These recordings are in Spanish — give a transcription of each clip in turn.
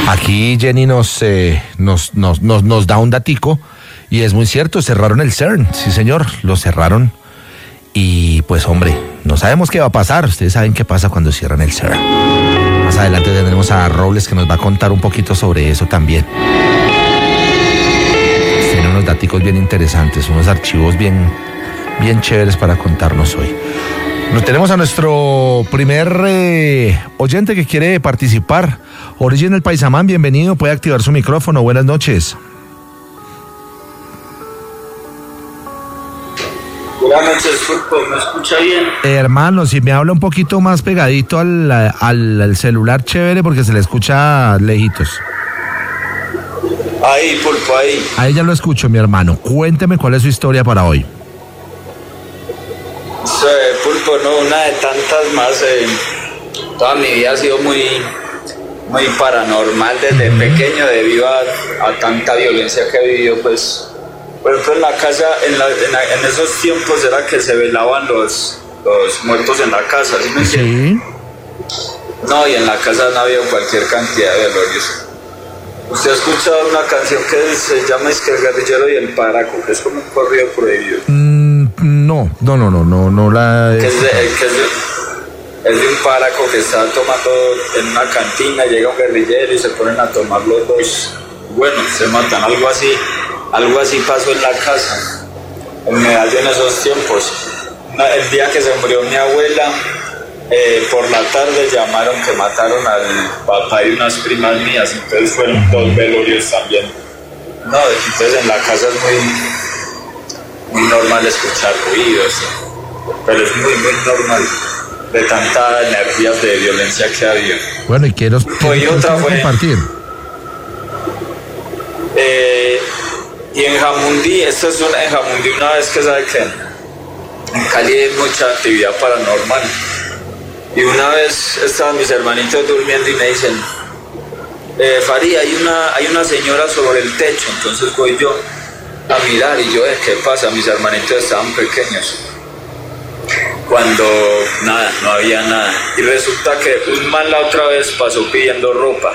Aquí Jenny nos da un datico y es muy cierto, cerraron el CERN, sí señor, lo cerraron y pues hombre, no sabemos qué va a pasar, ustedes saben qué pasa cuando cierran el CERN. Más adelante tendremos a Robles que nos va a contar un poquito sobre eso también. Tiene unos daticos bien interesantes, unos archivos bien chéveres para contarnos hoy. Nos tenemos a nuestro primer oyente que quiere participar. Original Paisamán, bienvenido, puede activar su micrófono, buenas noches. Buenas noches, Pulpo, ¿me escucha bien? Hermano, si me habla un poquito más pegadito al celular, chévere, porque se le escucha lejitos. Ahí, Pulpo, ahí. Ahí ya lo escucho, mi hermano. Cuénteme cuál es su historia para hoy. Pulpo, no, una de tantas más. Toda mi vida ha sido muy paranormal desde pequeño debido a tanta violencia que he vivido, pues. Por ejemplo, en la casa, en esos tiempos era que se velaban los muertos en la casa, ¿sí me entiende? Sí. No, y en la casa han habido cualquier cantidad de velorios. ¿Usted ha escuchado una canción que se llama Es que el guerrillero y el paraco, que es como un corrido prohibido? No la... Es de un paraco que está tomando en una cantina, llega un guerrillero y se ponen a tomar los dos. Bueno, se matan, algo así pasó en la casa, en Medallo en esos tiempos. El día que se murió mi abuela, por la tarde llamaron que mataron al papá de unas primas mías, entonces fueron dos velorios también. No, entonces en la casa es muy normal escuchar ruidos, pero es muy normal de tantas energías de violencia que ha habido. Bueno, y quiero compartir. Y en Jamundí, en Jamundí una vez que sabe que en Cali hay mucha actividad paranormal. Y una vez estaban mis hermanitos durmiendo y me dicen, Faría, hay una señora sobre el techo. Entonces voy yo a mirar y yo, ¿qué pasa? Mis hermanitos estaban pequeños. Cuando nada, no había nada. Y resulta que un man la otra vez pasó pidiendo ropa.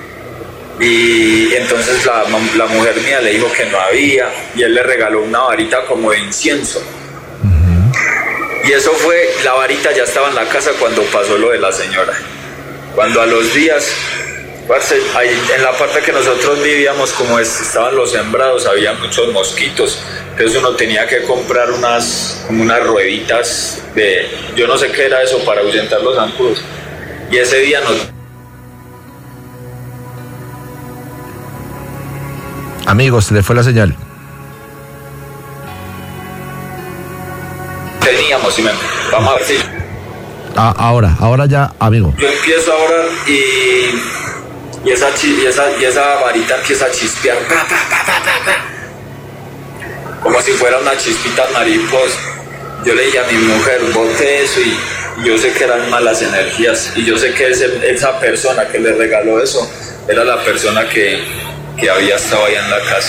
Y entonces la mujer mía le dijo que no había y él le regaló una varita como de incienso. Y eso fue, la varita ya estaba en la casa cuando pasó lo de la señora. Cuando a los días, ahí en la parte que nosotros vivíamos, como estaban los sembrados, había muchos mosquitos. Entonces uno tenía que comprar unas rueditas de, yo no sé qué era eso, para ahuyentar los zancudos. Y ese día Amigos, se le fue la señal. Teníamos, vamos a ver si... Ahora ya, amigo. Yo empiezo a orar y esa varita empieza a chispear. Como si fuera una chispita mariposa. Yo le dije a mi mujer, bote eso y yo sé que eran malas energías. Y yo sé que esa persona que le regaló eso era la persona que había estado allá en la casa.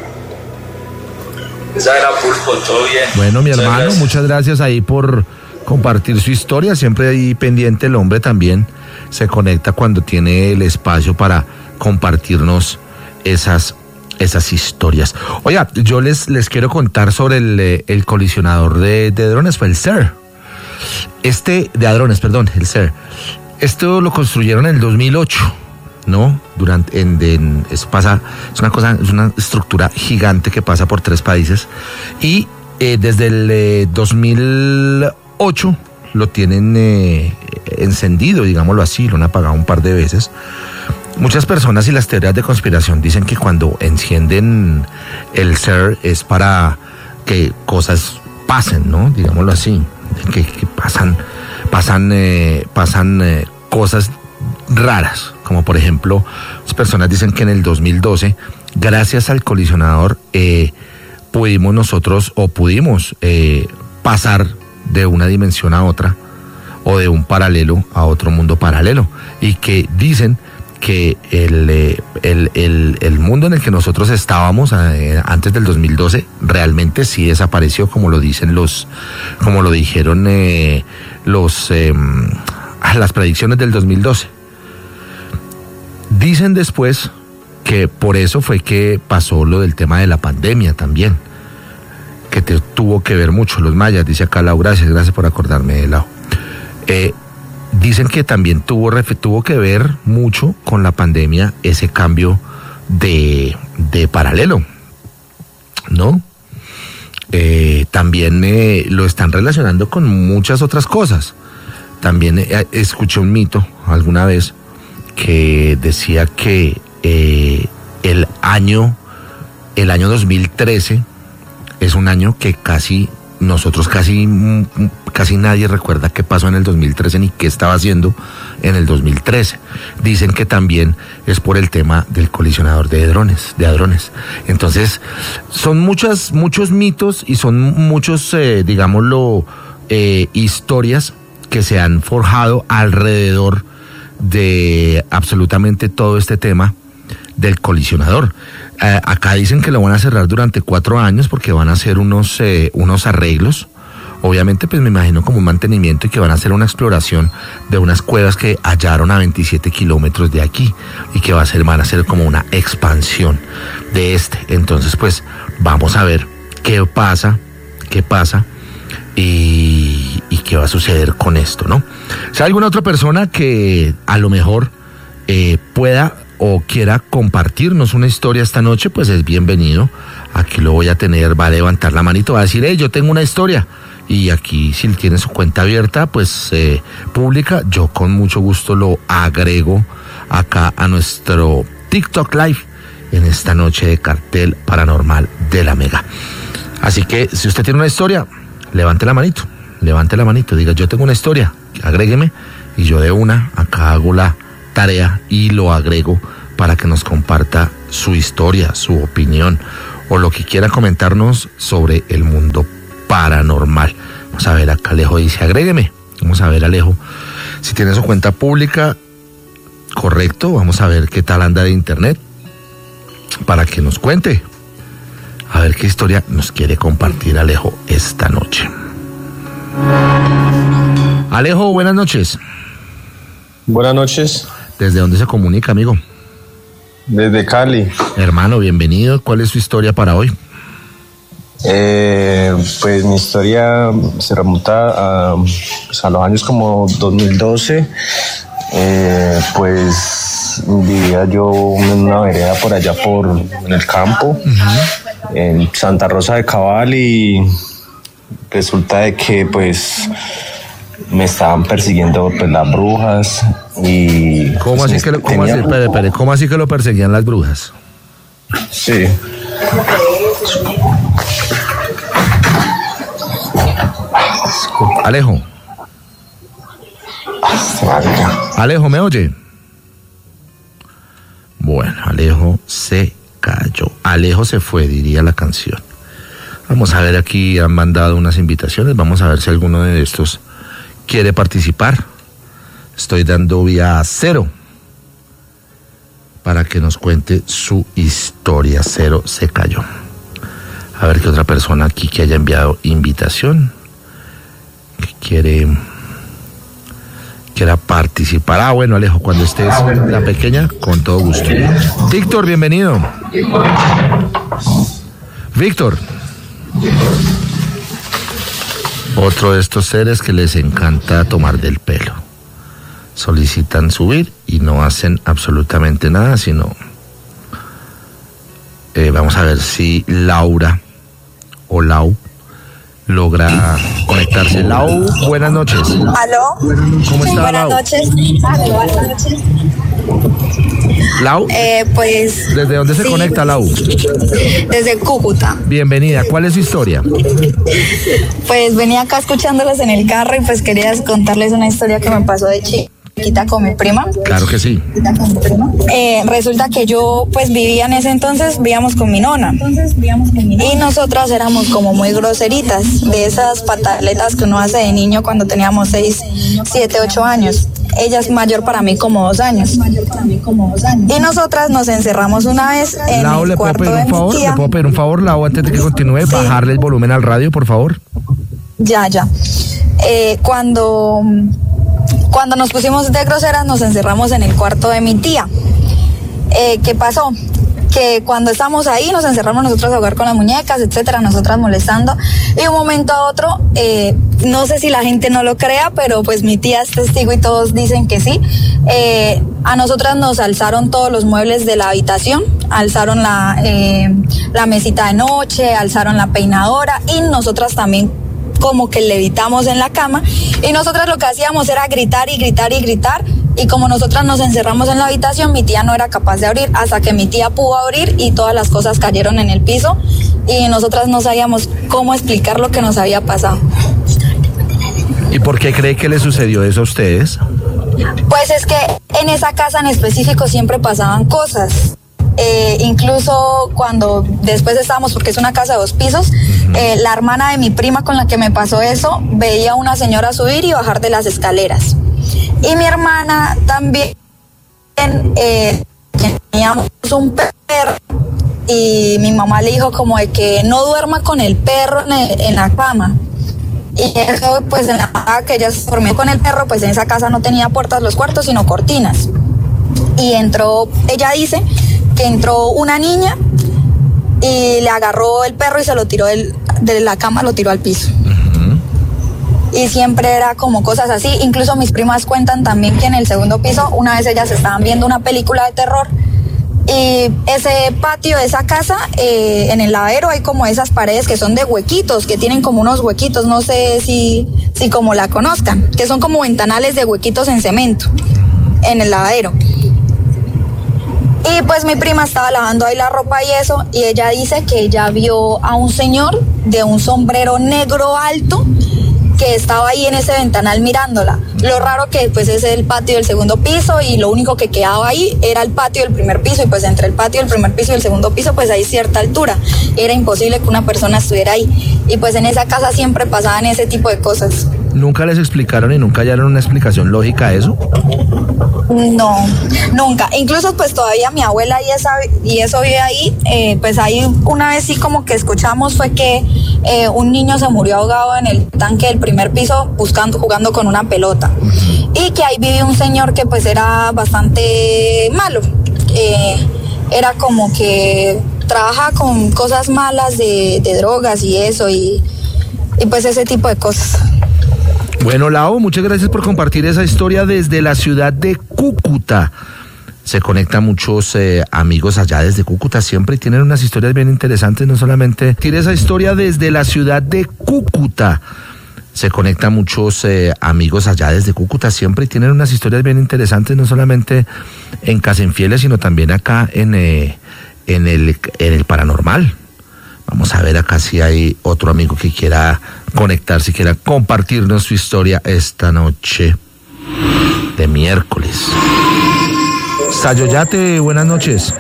Esa era Pulpo, todo bien. Bueno, mi hermano, muchas gracias ahí por compartir su historia. Siempre ahí pendiente el hombre también se conecta cuando tiene el espacio para compartirnos esas historias. Oiga, yo les quiero contar sobre el colisionador de drones, fue el CER. De hadrones, perdón, el CER. Esto lo construyeron en el 2008. ¿No? Es una estructura gigante que pasa por 3 países y desde el 2008 lo tienen encendido, digámoslo así, lo han apagado un par de veces. Muchas personas y las teorías de conspiración dicen que cuando encienden el CER es para que cosas pasen, ¿no? Digámoslo así, que pasan cosas raras, como por ejemplo, las personas dicen que en el 2012, gracias al colisionador, pudimos pasar de una dimensión a otra, o de un paralelo a otro mundo paralelo, y que dicen que el mundo en el que nosotros estábamos antes del 2012 realmente sí desapareció, como lo dijeron las predicciones del 2012. Dicen después que por eso fue que pasó lo del tema de la pandemia también, que tuvo que ver mucho los mayas, dice acá Lau, gracias por acordarme, Lau. Dicen que también tuvo que ver mucho con la pandemia ese cambio de paralelo, ¿no? También lo están relacionando con muchas otras cosas. También escuché un mito alguna vez que decía que el año 2013 es un año que casi nadie recuerda qué pasó en el 2013 ni qué estaba haciendo en el 2013. Dicen que también es por el tema del colisionador de hadrones. Entonces, son muchos mitos y son muchos, historias que se han forjado alrededor de absolutamente todo este tema del colisionador. Acá dicen que lo van a cerrar durante 4 años porque van a hacer unos arreglos. Obviamente, pues me imagino como un mantenimiento y que van a hacer una exploración de unas cuevas que hallaron a 27 kilómetros de aquí y que van a hacer como una expansión de este. Entonces, pues vamos a ver qué pasa y qué va a suceder con esto, ¿no? Si hay alguna otra persona que a lo mejor pueda o quiera compartirnos una historia esta noche, pues es bienvenido. Aquí lo voy a tener, va a levantar la manito, va a decir, yo tengo una historia. Y aquí, si tiene su cuenta abierta, pues pública, yo con mucho gusto lo agrego acá a nuestro TikTok Live en esta noche de Cartel Paranormal de la Mega. Así que, si usted tiene una historia, levante la manito, diga, yo tengo una historia, agrégueme, y yo de una, acá hago la tarea y lo agrego para que nos comparta su historia, su opinión o lo que quiera comentarnos sobre el mundo paranormal. Vamos a ver, acá Alejo dice, agrégueme. Vamos a ver, Alejo, si tiene su cuenta pública, correcto. Vamos a ver qué tal anda de internet para que nos cuente. A ver qué historia nos quiere compartir Alejo esta noche. Alejo, buenas noches. Buenas noches. ¿Desde dónde se comunica, amigo? Desde Cali. Hermano, bienvenido. ¿Cuál es su historia para hoy? Pues mi historia se remonta a los años como 2012. Pues vivía yo en una vereda por allá en el campo, en Santa Rosa de Cabal, y resulta de que pues me estaban persiguiendo pues las brujas y... ¿Cómo así que ¿cómo así que lo perseguían las brujas? Sí. Alejo, ¿me oye? Bueno, Alejo se cayó. Alejo se fue, diría la canción. Vamos a ver, aquí han mandado unas invitaciones. Vamos a ver si alguno de estos quiere participar. Estoy dando vía 0 para que nos cuente su historia. 0 se cayó. A ver qué otra persona aquí que haya enviado invitación que quiera participar. Bueno, Alejo, cuando estés la pequeña, con todo gusto. Víctor, bienvenido. Víctor. Otro de estos seres que les encanta tomar del pelo. Solicitan subir y no hacen absolutamente nada, sino... vamos a ver si Laura o Lau logra conectarse. Lau, buenas noches. ¿Aló? ¿Cómo está, buenas Lau? Noches. Buenas noches. Lau, pues... ¿desde dónde se conecta, Lau? Desde Cúcuta. Bienvenida, ¿cuál es su historia? Pues venía acá escuchándolos en el carro y pues quería contarles una historia que me pasó de chiquita con mi prima. Claro que sí. Resulta que yo pues vivía en ese entonces, vivíamos con mi nona. Y nosotras éramos como muy groseritas, de esas pataletas que uno hace de niño cuando teníamos 6, 7, 8 años. Ella es mayor para mí como 2 años. Y nosotras nos encerramos una vez en Lau, el cuarto de mi tía. ¿Le puedo pedir un favor, Lau, antes de que continúe? Sí. Bajarle el volumen al radio, por favor. Ya. Cuando nos pusimos de groseras, nos encerramos en el cuarto de mi tía. ¿qué pasó? Que cuando estamos ahí nos encerramos nosotros a jugar con las muñecas, etcétera, nosotras molestando, y de un momento a otro, no sé si la gente no lo crea, pero pues mi tía es testigo y todos dicen que sí, a nosotras nos alzaron todos los muebles de la habitación, alzaron la mesita de noche, alzaron la peinadora, y nosotras también como que levitamos en la cama, y nosotras lo que hacíamos era gritar y gritar y gritar. Y como nosotras nos encerramos en la habitación, mi tía no era capaz de abrir, hasta que mi tía pudo abrir y todas las cosas cayeron en el piso y nosotras no sabíamos cómo explicar lo que nos había pasado. ¿Y por qué cree que le sucedió eso a ustedes? Pues es que en esa casa en específico siempre pasaban cosas. Incluso cuando después estábamos, porque es una casa de 2 pisos, la hermana de mi prima con la que me pasó eso, veía a una señora subir y bajar de las escaleras. Y mi hermana también, teníamos un perro y mi mamá le dijo como de que no duerma con el perro en la cama. Y eso, pues en la que ella se dormía con el perro, pues en esa casa no tenía puertas los cuartos, sino cortinas. Y ella dice que entró una niña y le agarró el perro y se lo tiró de la cama, lo tiró al piso. Y siempre era como cosas así. Incluso mis primas cuentan también que en el segundo piso, una vez ellas estaban viendo una película de terror y ese patio de esa casa, en el lavadero hay como esas paredes que son de huequitos, que tienen como unos huequitos, no sé si como la conozcan, que son como ventanales de huequitos en cemento en el lavadero. Y pues mi prima estaba lavando ahí la ropa y eso, y ella dice que ella vio a un señor de un sombrero negro alto que estaba ahí en ese ventanal mirándola. Lo raro que pues es el patio del segundo piso y lo único que quedaba ahí era el patio del primer piso, y pues entre el patio del primer piso y el segundo piso pues hay cierta altura. Era imposible que una persona estuviera ahí, y pues en esa casa siempre pasaban ese tipo de cosas. ¿Nunca les explicaron y nunca hallaron una explicación lógica a eso? No, nunca. Incluso pues todavía mi abuela y eso vive ahí, pues ahí una vez sí como que escuchamos fue que un niño se murió ahogado en el tanque del primer piso jugando con una pelota. Y que ahí vive un señor que pues era bastante malo. Era como que trabaja con cosas malas de drogas y eso, y pues ese tipo de cosas. Bueno, Lau, muchas gracias por compartir esa historia desde la ciudad de Cúcuta. Se conectan muchos amigos allá desde Cúcuta siempre y tienen unas historias bien interesantes, no solamente... Tiene esa historia desde la ciudad de Cúcuta. Se conectan muchos amigos allá desde Cúcuta siempre y tienen unas historias bien interesantes, no solamente en Casa Infieles, sino también acá en el paranormal. Vamos a ver acá si hay otro amigo que quiera conectarse, quiera compartirnos su historia esta noche de miércoles. Sayoyate, buenas noches.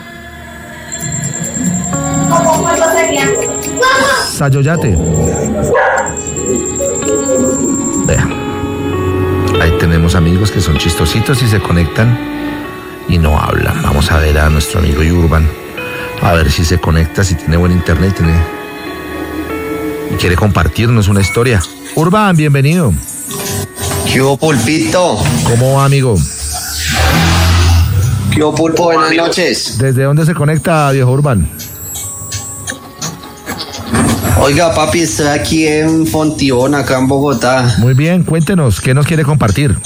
Sayoyate. Vea. Ahí tenemos amigos que son chistositos y se conectan y no hablan. Vamos a ver a nuestro amigo Urban. A ver si se conecta, si tiene buen internet y quiere compartirnos una historia. Urban, bienvenido. ¿Qué hubo, Pulpito? ¿Cómo va, amigo? ¿Qué hubo, Pulpo? Buenas noches. ¿Desde dónde se conecta, viejo Urban? Oiga, papi, estoy aquí en Fontibón, acá en Bogotá. Muy bien, cuéntenos, ¿qué nos quiere compartir?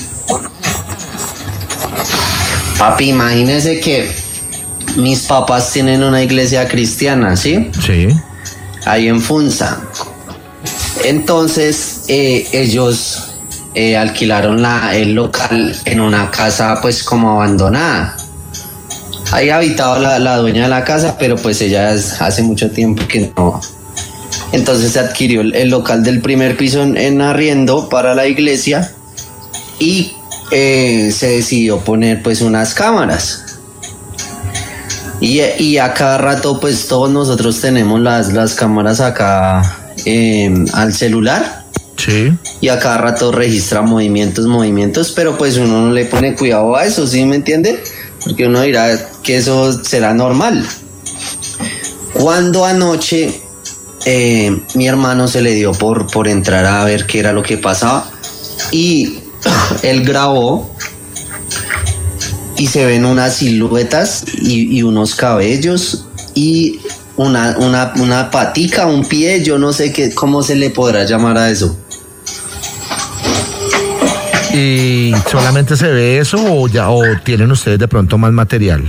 Papi, imagínese que mis papás tienen una iglesia cristiana, ¿sí? Sí. Ahí en Funza. Entonces, ellos alquilaron el local en una casa, pues, como abandonada. Ahí habitaba la dueña de la casa, pero pues ella hace mucho tiempo que no. Entonces se adquirió el local del primer piso en arriendo para la iglesia y se decidió poner, pues, unas cámaras. Y a cada rato pues todos nosotros tenemos las cámaras acá al celular. Sí. Y a cada rato registra movimientos, pero pues uno no le pone cuidado a eso, ¿sí me entiende? Porque uno dirá que eso será normal. Cuando anoche mi hermano se le dio por entrar a ver qué era lo que pasaba y él grabó y se ven unas siluetas y unos cabellos y una patica, un pie, yo no sé cómo se le podrá llamar a eso. ¿Y solamente se ve eso o tienen ustedes de pronto más material?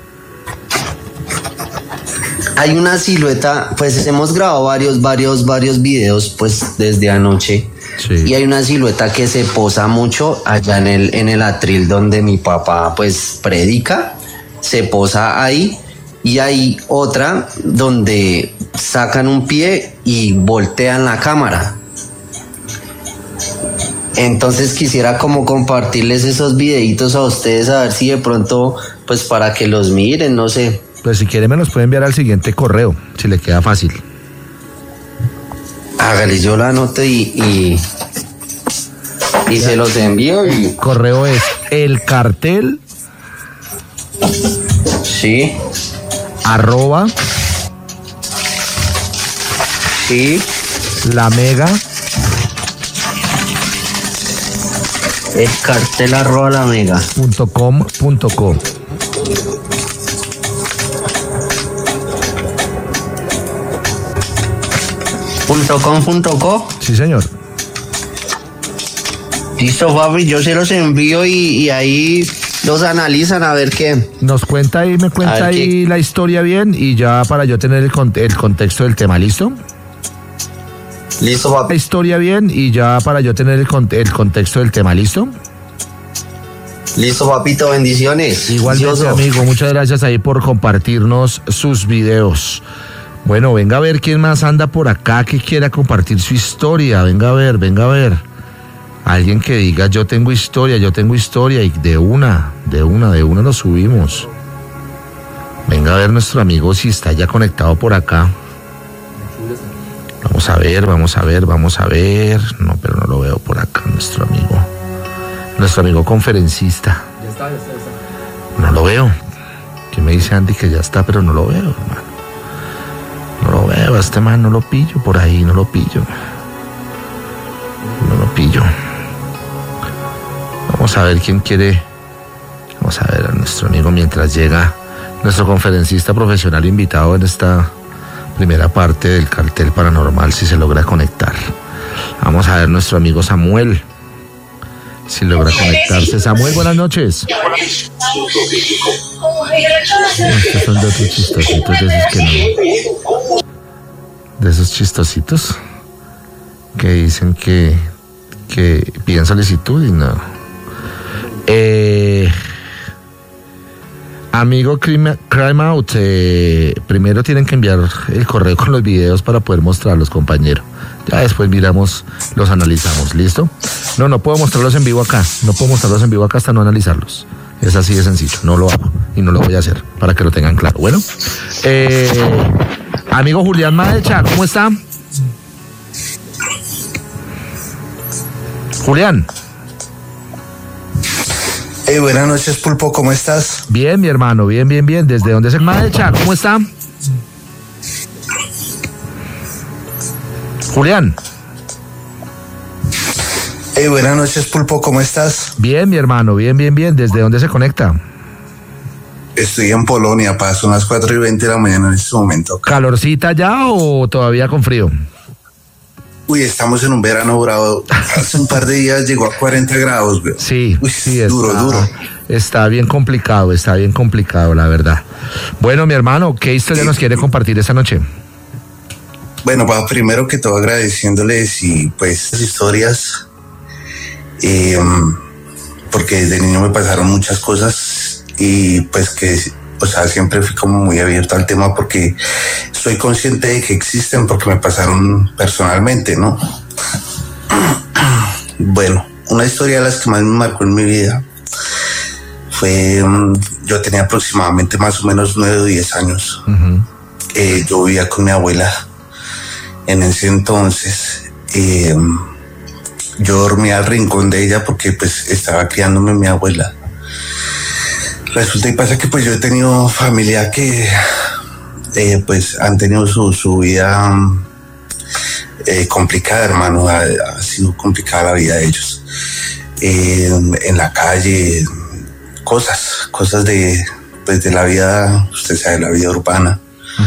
Hay una silueta, pues hemos grabado varios videos pues desde anoche. Sí. Y hay una silueta que se posa mucho allá en el atril donde mi papá pues predica, se posa ahí, y hay otra donde sacan un pie y voltean la cámara. Entonces quisiera como compartirles esos videitos a ustedes, a ver si de pronto pues para que los miren, no sé. Pues si quiere me los puede enviar al siguiente correo, si le queda fácil. Hágale, yo la anoto y se los envío. Y... Correo es el cartel. Sí. @ sí. La Mega. El cartel @ la Mega. .com.co. .com.co. Sí, señor. Listo, papi, yo se los envío y ahí los analizan a ver qué. Nos cuenta ahí, me cuenta ahí la historia bien y ya para yo tener el contexto del tema, ¿listo? Listo, papi. La historia bien y ya para yo tener el contexto del tema, ¿listo? Listo, papito, bendiciones. Igualmente, amigo, muchas gracias ahí por compartirnos sus videos. Bueno, venga a ver quién más anda por acá que quiera compartir su historia. Venga a ver. Alguien que diga yo tengo historia y de una lo subimos. Venga a ver nuestro amigo si está ya conectado por acá. Vamos a ver. No, pero no lo veo por acá, nuestro amigo conferencista. Ya está. No lo veo. ¿Qué me dice Andy que ya está, pero no lo veo, hermano? No lo veo, a este man no lo pillo por ahí, no lo pillo. Vamos a ver quién quiere. Vamos a ver a nuestro amigo mientras llega nuestro conferencista profesional invitado en esta primera parte del cartel paranormal, si se logra conectar. Vamos a ver nuestro amigo Samuel, si logra conectarse. Samuel, buenas noches. Estos son de otros chistositos, de esos que no. De esos chistositos que dicen que piden solicitud y no. Amigo Crime Out, primero tienen que enviar el correo con los videos para poder mostrarlos, compañero. Ya después miramos, los analizamos, ¿listo? No puedo mostrarlos en vivo acá. No puedo mostrarlos en vivo acá hasta no analizarlos. Es así de sencillo. No lo hago y no lo voy a hacer para que lo tengan claro. Bueno, amigo Julián Maecha, ¿cómo está? Julián. Buenas noches, Pulpo, ¿cómo estás? Bien, mi hermano, bien. ¿Desde dónde es Maecha? ¿Cómo está? Julián. Buenas noches, Pulpo, ¿cómo estás? Bien, mi hermano, bien. ¿Desde dónde se conecta? Estoy en Polonia, son las 4:20 de la mañana en este momento. ¿Calorcita ya o todavía con frío? Uy, estamos en un verano bravo. Hace un par de días llegó a 40 grados, güey. Sí, uy, sí, duro. Está bien complicado, la verdad. Bueno, mi hermano, ¿qué historia nos quiere compartir esta noche? Bueno, primero que todo agradeciéndoles y pues las historias, porque desde niño me pasaron muchas cosas y pues que, o sea, siempre fui como muy abierto al tema porque soy consciente de que existen porque me pasaron personalmente, ¿no? Bueno, una historia de las que más me marcó en mi vida fue, yo tenía aproximadamente más o menos 9 o 10 años. Uh-huh. Yo vivía con mi abuela en ese entonces. Yo dormía al rincón de ella porque pues estaba criándome mi abuela. Resulta y pasa que pues yo he tenido familia que pues han tenido su vida complicada, hermano. Ha sido complicada la vida de ellos. En la calle, cosas de la vida, usted sabe, la vida urbana.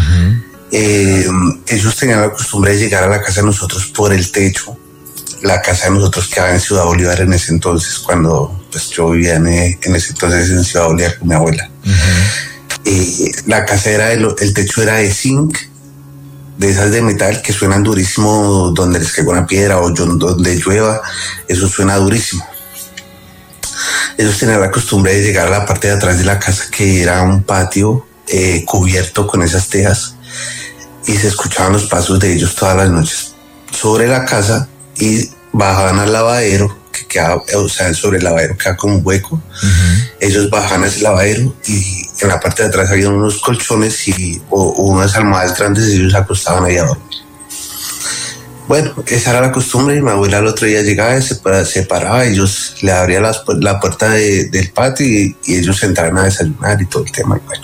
Ellos tenían la costumbre de llegar a la casa de nosotros por el techo. La casa de nosotros quedaba en Ciudad Bolívar en ese entonces, cuando pues yo vivía en ese entonces en Ciudad Bolívar con mi abuela. La casa el techo era de zinc, de esas de metal que suenan durísimo donde les caiga una piedra o donde llueva, eso suena durísimo. Ellos tenían la costumbre de llegar a la parte de atrás de la casa, que era un patio cubierto con esas tejas, y se escuchaban los pasos de ellos todas las noches sobre la casa, y bajaban al lavadero, que quedaba, o sea, sobre el lavadero quedaba como un hueco. Ellos bajaban a ese lavadero y en la parte de atrás había unos colchones o unas almohadas grandes, y ellos se acostaban ahí a dormir. Bueno, esa era la costumbre, y mi abuela el otro día llegaba y se paraba, ellos le abrían la puerta del patio y ellos entraban a desayunar y todo el tema. Y bueno,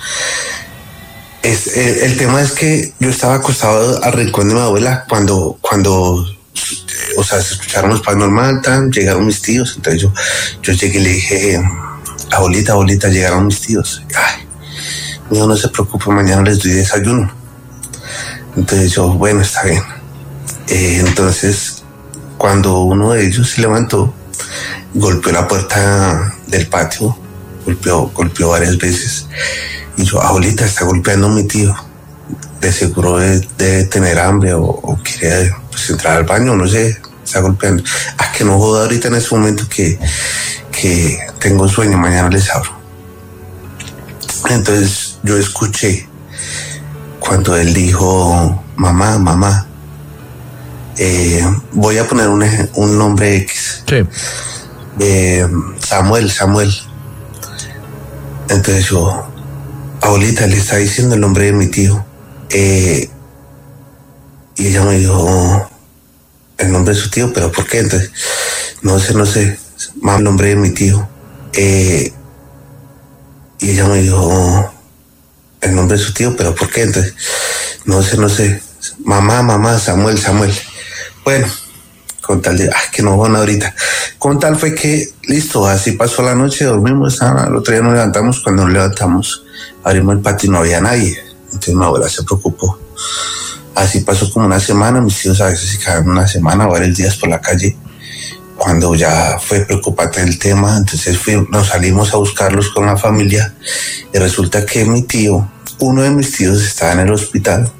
el tema es que yo estaba acostado al rincón de mi abuela cuando o sea, se escucharon los pasos normal, llegaron mis tíos. Entonces yo llegué y le dije, abuelita, llegaron mis tíos. Ay, mijo, no se preocupe, mañana les doy desayuno. Entonces yo, bueno, está bien. Entonces, cuando uno de ellos se levantó, golpeó la puerta del patio, golpeó varias veces. Y yo, abuelita, está golpeando a mi tío. De seguro debe tener hambre o quiere pues, entrar al baño, no sé, está golpeando. Que no joda ahorita en ese momento que tengo sueño, mañana les abro. Entonces yo escuché cuando él dijo, mamá, voy a poner un nombre X. Sí. Samuel. Entonces yo, abuelita, le está diciendo el nombre de mi tío. Y ella me dijo el nombre de su tío, pero ¿por qué? Entonces, no sé, mamá, el nombre de mi tío. Y ella me dijo el nombre de su tío, pero ¿por qué? Entonces, no sé, mamá, Samuel. Bueno, con tal de, que no van ahorita. Con tal fue que, listo, así pasó la noche, dormimos, al otro día nos levantamos. Cuando nos levantamos, abrimos el patio y no había nadie. Entonces mi abuela se preocupó. Así pasó como una semana, mis tíos a veces se quedaban una semana o varios días por la calle. Cuando ya fue preocupante el tema, entonces nos salimos a buscarlos con la familia, y resulta que uno de mis tíos estaba en el hospital.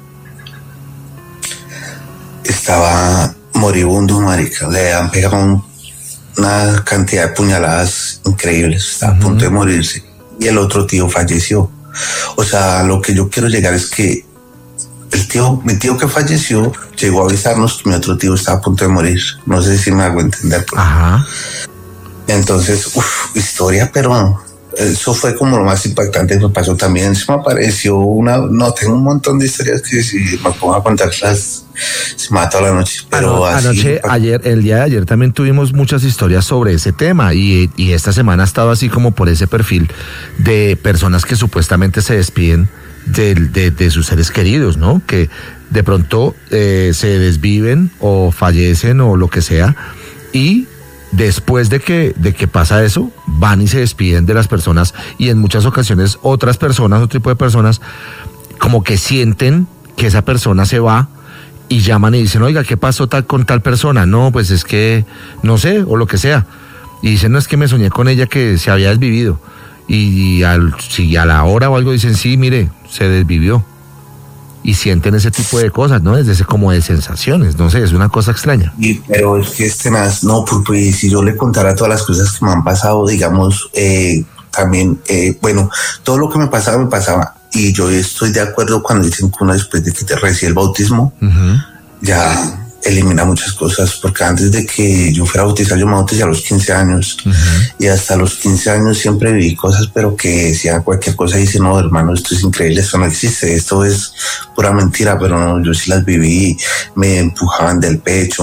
Estaba moribundo, marica, le han pegado una cantidad de puñaladas increíbles, estaba a punto de morirse, y el otro tío falleció. O sea, lo que yo quiero llegar es que mi tío que falleció llegó a avisarnos que mi otro tío estaba a punto de morir. No sé si me hago entender. Ajá. Entonces, historia, pero eso fue como lo más impactante que me pasó. También se me apareció tengo un montón de historias que si me pongo a contarlas se me ha toda la noche. Pero el día de ayer también tuvimos muchas historias sobre ese tema, y esta semana ha estado así como por ese perfil de personas que supuestamente se despiden de sus seres queridos, ¿no? Que de pronto se desviven o fallecen o lo que sea, y después de que pasa eso, van y se despiden de las personas, y en muchas ocasiones otro tipo de personas, como que sienten que esa persona se va y llaman y dicen, oiga, ¿qué pasó con tal persona? No, pues es que, no sé, o lo que sea. Y dicen, no, es que me soñé con ella que se había desvivido. Y si a la hora o algo dicen, sí, mire, se desvivió. Y sienten ese tipo de cosas, ¿no? Desde como de sensaciones, no sé, es una cosa extraña. Pero es que pues si yo le contara todas las cosas que me han pasado, digamos, también, bueno, todo lo que me pasaba, y yo estoy de acuerdo cuando dicen que uno después de que te recibe el bautismo, ya elimina muchas cosas, porque antes de que yo fuera bautizado, yo me bauticé a los 15 años, y hasta los 15 años siempre viví cosas, pero que decía cualquier cosa y dice, no, hermano, esto es increíble, esto no existe, esto es pura mentira, pero no, yo sí las viví, me empujaban del pecho,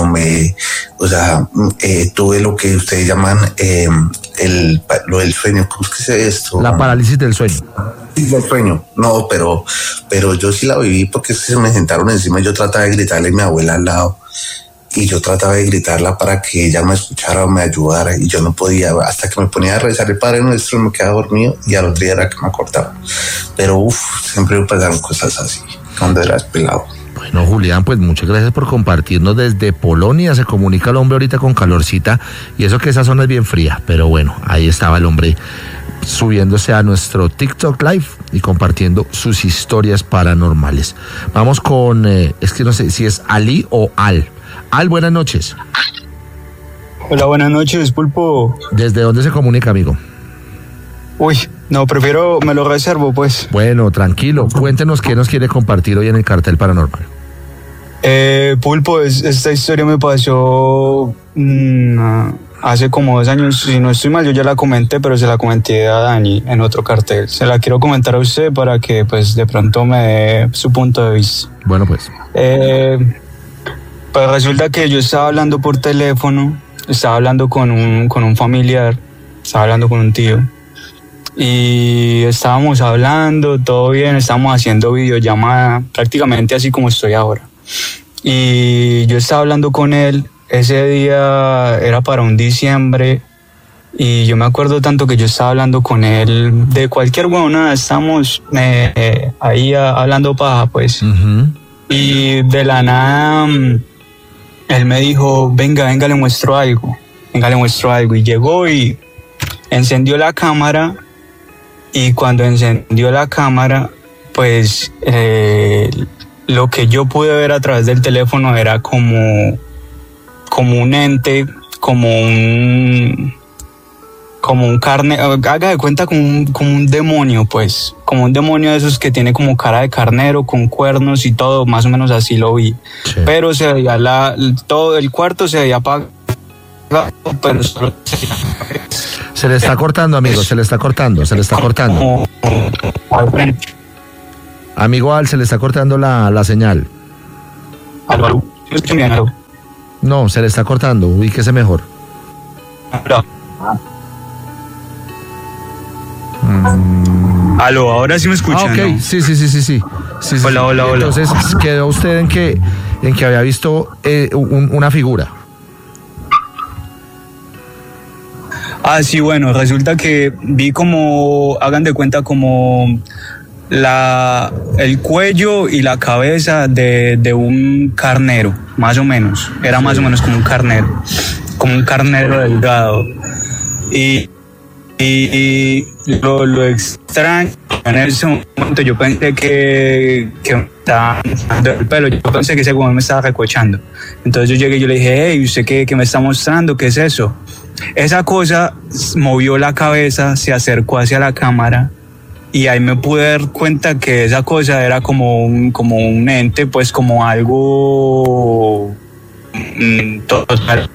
tuve lo que ustedes llaman lo del sueño, ¿cómo es que se esto? La parálisis del sueño. Del sueño, no, pero yo sí la viví porque se me sentaron encima y yo trataba de gritarle a mi abuela al lado, y yo trataba de gritarla para que ella me escuchara o me ayudara y yo no podía, hasta que me ponía a rezar el Padre Nuestro, me quedaba dormido y al otro día era que me acordaba. Pero siempre me pasaron cosas así cuando eras pelado. Bueno, Julián, pues muchas gracias por compartirnos desde Polonia. Se comunica el hombre ahorita con calorcita y eso que esa zona es bien fría, pero bueno, ahí estaba el hombre subiéndose a nuestro TikTok Live y compartiendo sus historias paranormales. Vamos con, es que no sé si es Ali o Al. Al, buenas noches. Hola, buenas noches, Pulpo. ¿Desde dónde se comunica, amigo? Uy, no, prefiero, me lo reservo, pues. Bueno, tranquilo, cuéntenos qué nos quiere compartir hoy en el Cartel Paranormal. Pulpo, esta historia me pasó hace como 2 años, si no estoy mal, yo ya la comenté, pero se la comenté a Dani en otro cartel. Se la quiero comentar a usted para que pues de pronto me dé su punto de vista. Bueno, pues. Pues resulta que yo estaba hablando por teléfono, estaba hablando con un familiar, estaba hablando con un tío. Y estábamos hablando, todo bien, estábamos haciendo videollamada, prácticamente así como estoy ahora. Y yo estaba hablando con él, ese día era para un diciembre, y yo me acuerdo tanto que yo estaba hablando con él de cualquier huevonada, estamos ahí hablando paja, pues. Uh-huh. Y de la nada, él me dijo, venga, le muestro algo, y llegó y encendió la cámara. Y cuando encendió la cámara, pues lo que yo pude ver a través del teléfono era como un ente, como un carnero, haga de cuenta como un demonio, pues, como un demonio de esos que tiene como cara de carnero, con cuernos y todo, más o menos así lo vi. Sí. Pero se veía todo el cuarto se veía apagado, pero solo se le está cortando, amigo, se le está cortando. Amigo Al, se le está cortando la señal. ¿Aló? No, se le está cortando, ubíquese mejor. Aló, ahora sí me escuchan. Ok, ¿no? Sí. Hola. Entonces, quedó usted en que había visto una figura. Sí, bueno, resulta que vi como, hagan de cuenta, como el cuello y la cabeza de un carnero, más o menos. Era más o menos como un carnero delgado. Y lo extraño, en ese momento yo pensé que me estaba dando el pelo, yo pensé que ese güey me estaba recochando. Entonces yo llegué y yo le dije, hey, ¿usted qué me está mostrando? ¿Qué es eso? Esa cosa movió la cabeza, se acercó hacia la cámara y ahí me pude dar cuenta que esa cosa era como un ente, pues como algo total.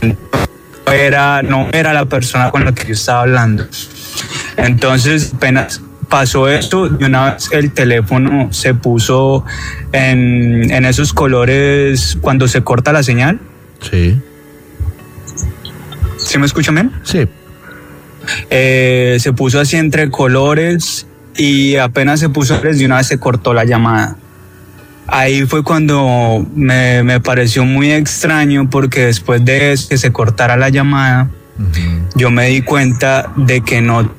No era la persona con la que yo estaba hablando. Entonces apenas pasó esto, de una vez el teléfono se puso en esos colores cuando se corta la señal. Sí. ¿Sí me escuchan bien? Sí. Se puso así entre colores y apenas se puso de una vez se cortó la llamada. Ahí fue cuando me pareció muy extraño porque después de eso, que se cortara la llamada, uh-huh, yo me di cuenta de que no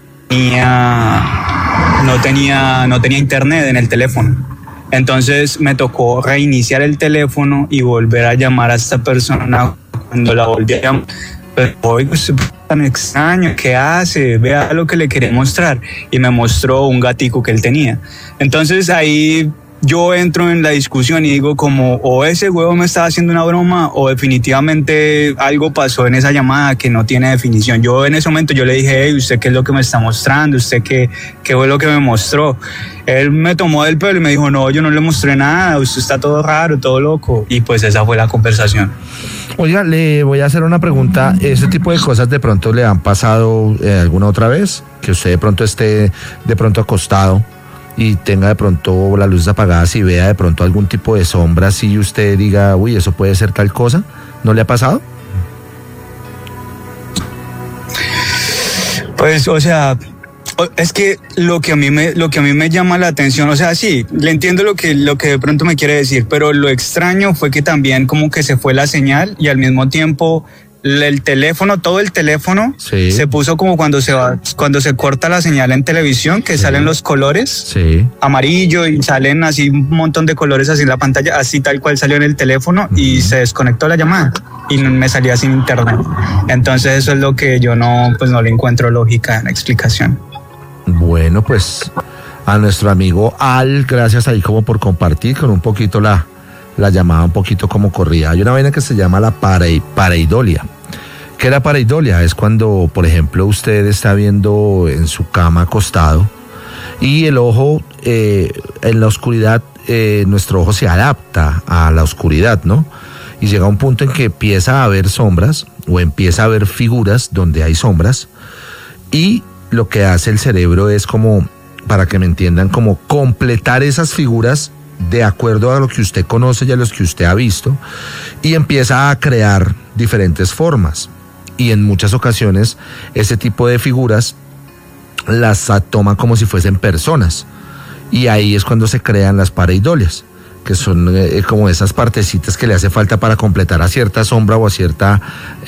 tenía internet en el teléfono. Entonces me tocó reiniciar el teléfono y volver a llamar a esta persona. Cuando la volví a llamar, pero oiga, usted es tan extraño, ¿qué hace? Vea lo que le quería mostrar. Y me mostró un gatico que él tenía. Entonces ahí yo entro en la discusión y digo como, o ese huevo me estaba haciendo una broma o definitivamente algo pasó en esa llamada que no tiene definición. Yo en ese momento yo le dije, hey, ¿usted qué es lo que me está mostrando? ¿Usted qué fue lo que me mostró? Él me tomó del pelo y me dijo, no, yo no le mostré nada, usted está todo raro, todo loco. Y pues esa fue la conversación. Oiga, le voy a hacer una pregunta. ¿Ese tipo de cosas de pronto le han pasado alguna otra vez? Que usted de pronto esté de pronto acostado y tenga de pronto las luces apagadas y vea de pronto algún tipo de sombra así y usted diga, uy, eso puede ser tal cosa. ¿No le ha pasado? Pues, o sea, Es que lo que a mí me llama la atención, o sea, sí, le entiendo lo que de pronto me quiere decir, pero lo extraño fue que también como que se fue la señal y al mismo tiempo el teléfono, todo el teléfono Sí. se puso como cuando se corta la señal en televisión, que salen los colores Sí. amarillo y salen así un montón de colores así en la pantalla, así tal cual salió en el teléfono y se desconectó la llamada y me salía sin internet. Entonces eso es lo que yo no le encuentro lógica en la explicación. Bueno, pues a nuestro amigo Al, gracias ahí como por compartir con un poquito la llamada, un poquito como corría. Hay una vaina que se llama la pareidolia. ¿Qué es la pareidolia? Es cuando, por ejemplo, usted está viendo en su cama acostado y el ojo, en la oscuridad, nuestro ojo se adapta a la oscuridad, ¿no? Y llega un punto en que empieza a haber sombras o empieza a haber figuras donde hay sombras y lo que hace el cerebro es como, para que me entiendan, como completar esas figuras de acuerdo a lo que usted conoce y a los que usted ha visto, y empieza a crear diferentes formas. Y en muchas ocasiones ese tipo de figuras las toma como si fuesen personas. Y ahí es cuando se crean las pareidolias, que son como esas partecitas que le hace falta para completar a cierta sombra o a cierto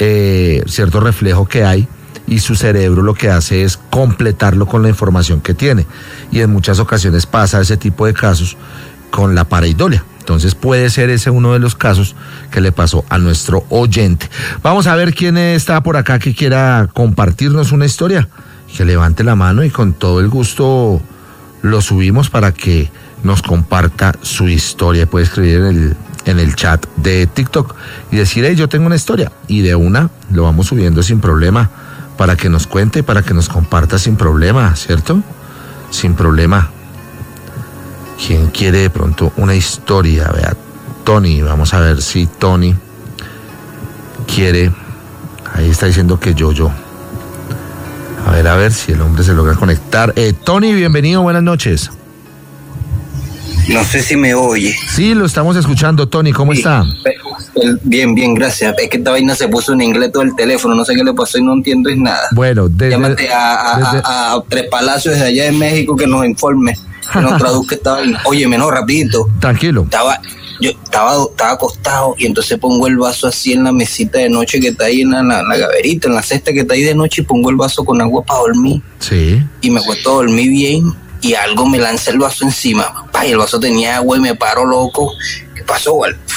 reflejo que hay. Y su cerebro lo que hace es completarlo con la información que tiene. Y en muchas ocasiones pasa ese tipo de casos con la pareidolia. Entonces puede ser ese uno de los casos que le pasó a nuestro oyente. Vamos a ver quién está por acá que quiera compartirnos una historia. Que levante la mano y con todo el gusto lo subimos para que nos comparta su historia. Puede escribir en el chat de TikTok y decir, hey, yo tengo una historia. Y de una lo vamos subiendo sin problema, para que nos cuente, para que nos comparta sin problema, ¿cierto? Sin problema. ¿Quién quiere de pronto una historia? Vea, Tony, vamos a ver si Tony quiere. Ahí está diciendo que yo. A ver si el hombre se logra conectar. Tony, bienvenido, buenas noches. No sé si me oye. Sí, lo estamos escuchando, Tony, ¿cómo está? Bien, gracias. Es que esta vaina se puso en inglés todo el teléfono, no sé qué le pasó y no entiendo es nada. Bueno, llámate a Tres Palacios de allá en México que nos informe, que nos traduzca esta vaina. Óyeme, no, rapidito. Tranquilo. Yo estaba acostado y entonces pongo el vaso así en la mesita de noche que está ahí en la gaverita, en la cesta que está ahí de noche, y pongo el vaso con agua para dormir. Sí. Y me acuesto a dormir bien y algo me lanza el vaso encima. Y el vaso tenía agua y me paro loco. ¿Qué pasó?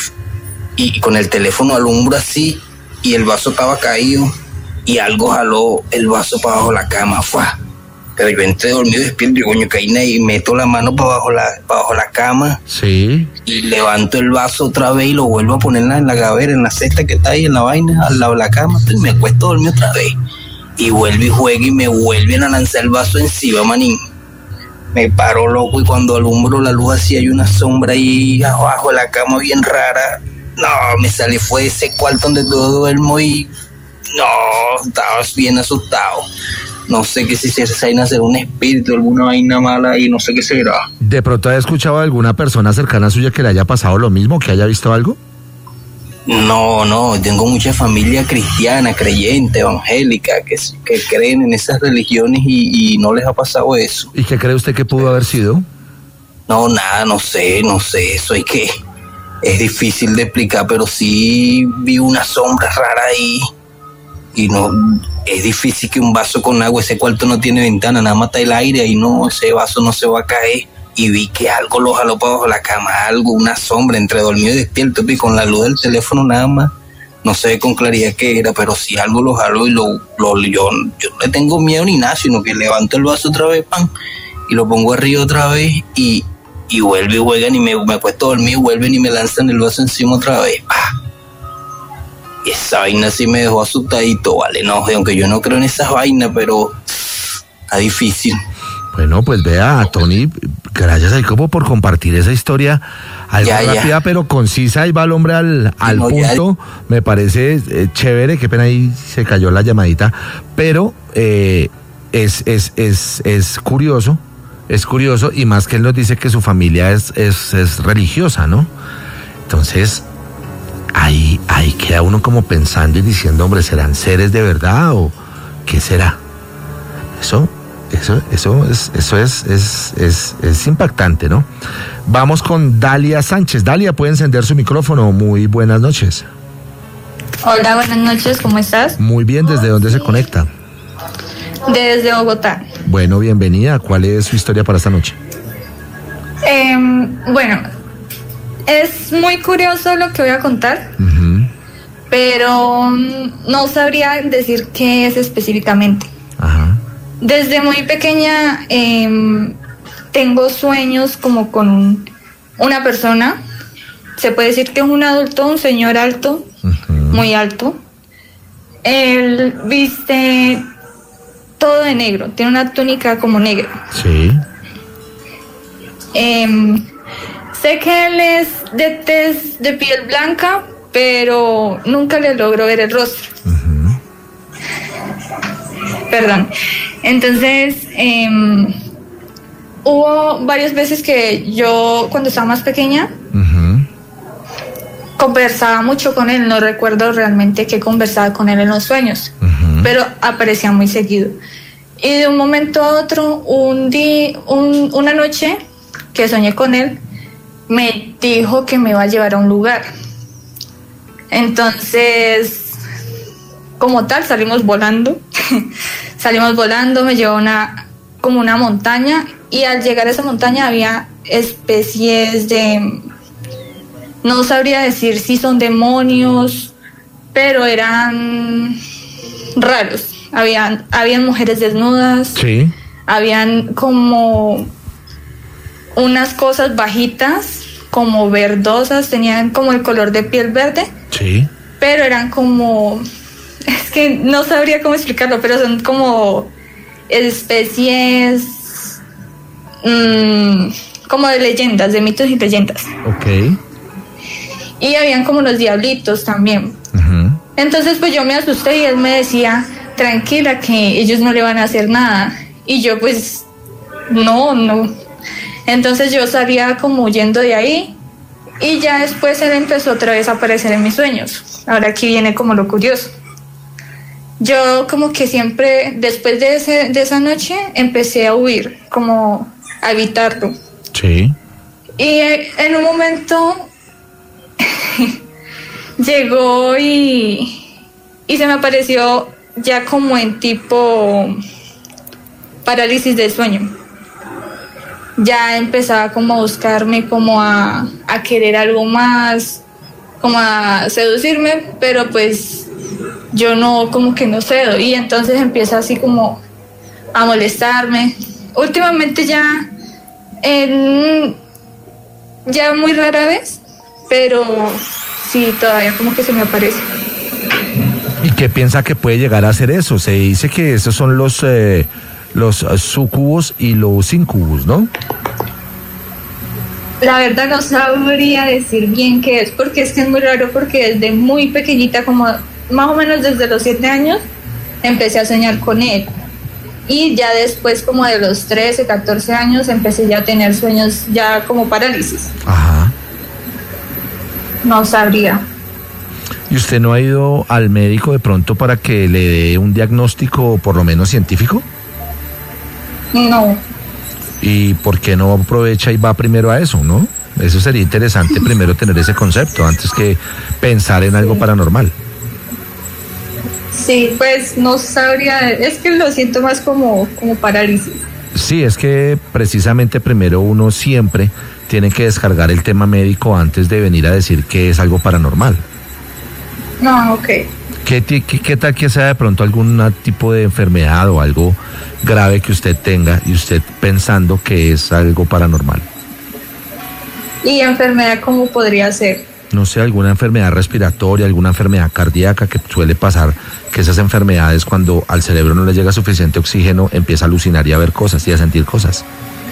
Y con el teléfono alumbro así y el vaso estaba caído y algo jaló el vaso para abajo de la cama. ¡Fua! Pero yo entré dormido, despierto y coño, caí y meto la mano para abajo la cama. Sí. Y levanto el vaso otra vez y lo vuelvo a poner en la gavera, en la cesta que está ahí en la vaina, al lado de la cama. Y me acuesto a dormir otra vez. Y vuelve y juega y me vuelven a lanzar el vaso encima, manín. Me paro loco y cuando alumbro la luz así hay una sombra ahí abajo de la cama bien rara. No, me salí, fue ese cuarto donde todo duermo y no, estaba bien asustado. No sé qué si se vaina será un espíritu, alguna vaina mala y no sé qué será. ¿De pronto ha escuchado a alguna persona cercana suya que le haya pasado lo mismo, que haya visto algo? No, tengo mucha familia cristiana, creyente, evangélica, que creen en esas religiones y no les ha pasado eso. ¿Y qué cree usted que pudo haber sido? No, nada, no sé, eso es que es difícil de explicar, pero sí vi una sombra rara ahí y no, es difícil que un vaso con agua, ese cuarto no tiene ventana, nada más está el aire y no, ese vaso no se va a caer. Y vi que algo lo jaló para abajo de la cama, una sombra entre dormido y despierto, y con la luz del teléfono nada más, no sé con claridad qué era, pero sí algo lo jaló y yo no le tengo miedo ni nada, sino que levanto el vaso otra vez, pan, y lo pongo arriba otra vez, y vuelve y juegan y me acuesto a dormir, vuelven y me lanzan el vaso encima otra vez, ¡pah! Y esa vaina sí me dejó asustadito, vale, no, aunque yo no creo en esas vainas, pero está difícil. Bueno, pues vea, Tony, gracias ahí como por compartir esa historia, algo rápida pero concisa, y va el hombre al punto, me parece chévere, qué pena ahí se cayó la llamadita, pero es curioso, y más que él nos dice que su familia es religiosa, ¿no? Entonces, ahí queda uno como pensando y diciendo, hombre, ¿serán seres de verdad o qué será? Eso es impactante, ¿no? Vamos con Dalia Sánchez. Dalia, puede encender su micrófono. Muy buenas noches. Hola, buenas noches, ¿cómo estás? Muy bien, ¿desde dónde se conecta? Desde Bogotá. Bueno, bienvenida. ¿Cuál es su historia para esta noche? Bueno, es muy curioso lo que voy a contar, pero no sabría decir qué es específicamente. Ajá. Desde muy pequeña tengo sueños como con una persona. Se puede decir que es un adulto, un señor alto, muy alto. Él viste todo de negro, tiene una túnica como negra. Sí. Sé que él es de tez de piel blanca, pero nunca le logro ver el rostro. Perdón. Entonces, hubo varias veces que yo, cuando estaba más pequeña, conversaba mucho con él. No recuerdo realmente qué conversaba con él en los sueños, pero aparecía muy seguido. Y de un momento a otro, una noche que soñé con él, me dijo que me iba a llevar a un lugar. Entonces, como tal, salimos volando. Me llevó como una montaña, y al llegar a esa montaña había especies de, no sabría decir si son demonios, pero eran raros. Habían mujeres desnudas. Sí. Habían como unas cosas bajitas, como verdosas, tenían como el color de piel verde. Sí. Pero eran como, es que no sabría cómo explicarlo, pero son como especies como de leyendas, de mitos y leyendas. Ok. Y habían como unos diablitos también. Entonces pues yo me asusté y él me decía, tranquila, que ellos no le van a hacer nada. Y yo pues, no. Entonces yo salía como huyendo de ahí, y ya después él empezó otra vez a aparecer en mis sueños. Ahora aquí viene como lo curioso. Yo como que siempre, después de esa noche, empecé a huir, como a evitarlo. Sí. Y en un momento llegó y se me apareció ya como en tipo parálisis del sueño. Ya empezaba como a buscarme, como a querer algo más, como a seducirme, pero pues yo no, como que no cedo, y entonces empieza así como a molestarme. Últimamente ya muy rara vez, pero sí, todavía como que se me aparece. ¿Y qué piensa que puede llegar a hacer eso? Se dice que esos son los sucubos y los incubos, ¿no? La verdad no sabría decir bien qué es, porque es que es muy raro, porque desde muy pequeñita, como más o menos desde los 7 años, empecé a soñar con él. Y ya después, como de los 13, 14 años, empecé ya a tener sueños ya como parálisis. Ajá. No sabría. ¿Y usted no ha ido al médico de pronto para que le dé un diagnóstico por lo menos científico? No. ¿Y por qué no aprovecha y va primero a eso, no? Eso sería interesante primero tener ese concepto antes que pensar en algo paranormal. Sí, pues no sabría, es que lo siento más como parálisis. Sí, es que precisamente primero uno siempre tiene que descargar el tema médico antes de venir a decir que es algo paranormal. No, ok. ¿Qué tal que sea de pronto algún tipo de enfermedad o algo grave que usted tenga y usted pensando que es algo paranormal? ¿Y enfermedad cómo podría ser? No sé, alguna enfermedad respiratoria, alguna enfermedad cardíaca, que suele pasar que esas enfermedades, cuando al cerebro no le llega suficiente oxígeno, empieza a alucinar y a ver cosas y a sentir cosas.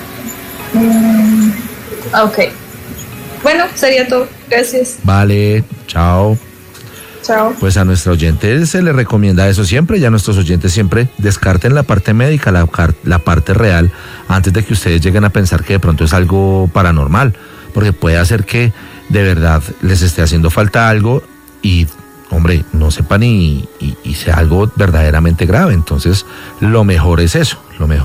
Ok. Bueno, sería todo. Gracias. Vale, chao. Chao. Pues a nuestros oyentes se les recomienda eso siempre, y a nuestros oyentes siempre descarten la parte médica, la parte real, antes de que ustedes lleguen a pensar que de pronto es algo paranormal, porque puede hacer que de verdad les esté haciendo falta algo y hombre, no sepan y sea algo verdaderamente grave. Entonces, lo mejor es eso.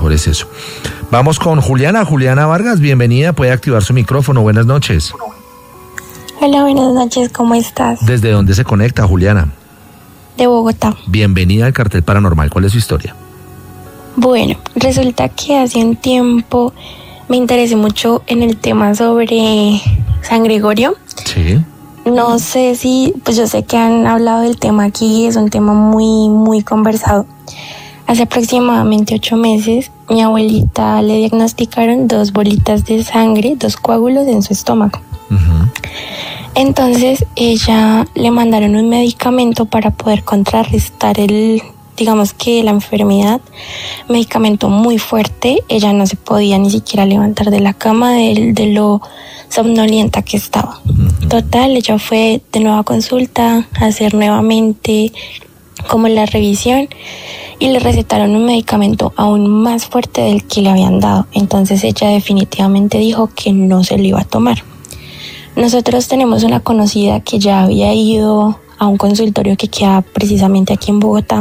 Vamos con Juliana Vargas, bienvenida, puede activar su micrófono, buenas noches. Hola, buenas noches, ¿cómo estás? ¿Desde dónde se conecta, Juliana? De Bogotá. Bienvenida al Cartel Paranormal, ¿cuál es su historia? Bueno, resulta que hace un tiempo me interesé mucho en el tema sobre San Gregorio. Sí. No sé si, pues yo sé que han hablado del tema aquí, es un tema muy, muy conversado. Hace aproximadamente 8 meses, mi abuelita le diagnosticaron 2 bolitas de sangre, 2 coágulos en su estómago. Uh-huh. Entonces, ella le mandaron un medicamento para poder contrarrestar digamos que la enfermedad, medicamento muy fuerte. Ella no se podía ni siquiera levantar de la cama de lo somnolienta que estaba. Total, ella fue de nueva consulta a hacer nuevamente como la revisión y le recetaron un medicamento aún más fuerte del que le habían dado. Entonces ella definitivamente dijo que no se lo iba a tomar. Nosotros tenemos una conocida que ya había ido a un consultorio que queda precisamente aquí en Bogotá.